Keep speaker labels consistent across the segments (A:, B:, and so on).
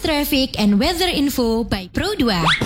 A: Traffic and Weather Info by Pro2.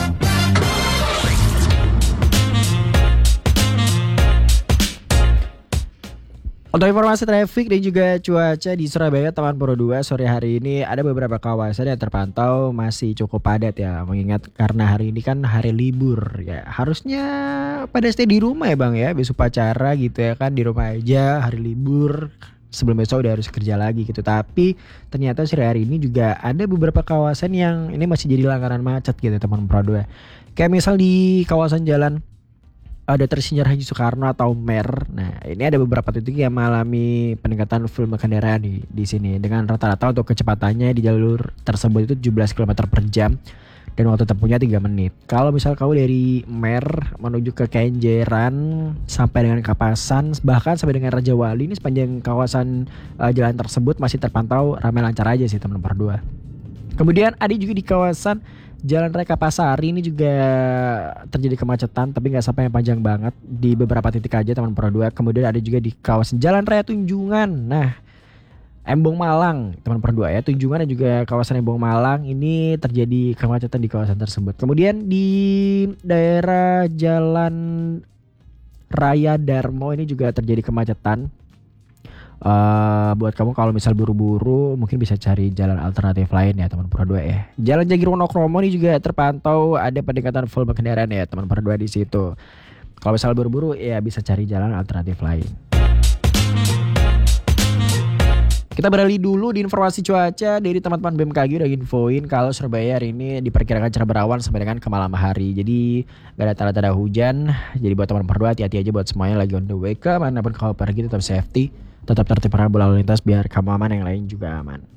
B: Untuk informasi traffic dan juga cuaca di Surabaya Taman Puro 2 sore hari ini ada beberapa kawasan yang terpantau masih cukup padat ya. Mengingat karena hari ini kan hari libur ya. Harusnya pada stay di rumah ya Bang ya. Besok upacara gitu ya kan, di rumah aja hari libur. Sebelum besok udah harus kerja lagi gitu. Tapi ternyata sore hari ini juga ada beberapa kawasan yang ini masih jadi langganan macet gitu Taman Puro 2. Kayak misal di kawasan jalan Dr. Insinyur Haji Soekarno atau MER. Nah, ini ada beberapa titik yang mengalami peningkatan volume kendaraan di sini dengan rata-rata untuk kecepatannya di jalur tersebut itu 17 km per jam dan waktu tempuhnya 3 menit. Kalau misal kamu dari MER menuju ke Kenjeran sampai dengan Kapasan bahkan sampai dengan Raja Wali, ini sepanjang kawasan jalan tersebut masih terpantau ramai lancar aja sih teman-teman berdua. Kemudian ada juga di kawasan Jalan Raya Kapasari ini juga terjadi kemacetan tapi nggak sampai yang panjang banget di beberapa titik aja teman Pro 2. Kemudian ada juga di kawasan Jalan Raya Tunjungan. Nah, Embong Malang teman Pro 2 ya. Tunjungan dan juga kawasan Embong Malang ini terjadi kemacetan di kawasan tersebut. Kemudian di daerah Jalan Raya Darmo ini juga terjadi kemacetan. Buat kamu kalau misal buru-buru mungkin bisa cari jalan alternatif lain ya teman Pro 2 ya. Jalan Jagir Wonokromo ini juga terpantau ada peningkatan volume kendaraan ya teman Pro 2 di situ. Kalau misal buru-buru ya bisa cari jalan alternatif lain. Kita beralih dulu di informasi cuaca dari teman-teman BMKG udah infoin kalau Surabaya hari ini diperkirakan cerah berawan sampai dengan ke malam hari. Jadi gak ada tanda-tanda hujan. Jadi buat teman Pro 2 hati-hati aja buat semuanya lagi on the way ke manapun kalau pergi tetap safety. Tetap tertib berlalu lintas biar kamu aman, yang lain juga aman.